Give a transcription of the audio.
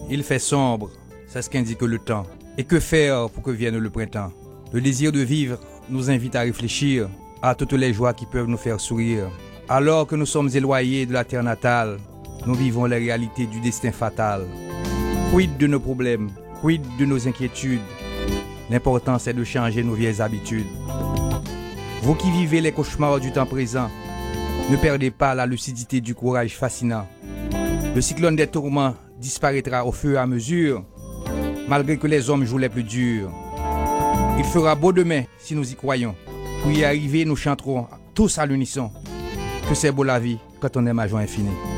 Il fait sombre, c'est ce qu'indique le temps. Et que faire pour que vienne le printemps? Le désir de vivre nous invite à réfléchir à toutes les joies qui peuvent nous faire sourire. Alors que nous sommes éloignés de la terre natale, nous vivons les réalités du destin fatal. Quid de nos problèmes? Quid de nos inquiétudes? L'important c'est de changer nos vieilles habitudes. Vous qui vivez les cauchemars du temps présent, ne perdez pas la lucidité du courage fascinant. Le cyclone des tourments disparaîtra au fur et à mesure, malgré que les hommes jouent les plus durs. Il fera beau demain si nous y croyons. Pour y arriver, nous chanterons tous à l'unisson que c'est beau la vie quand on aime à joie infinie.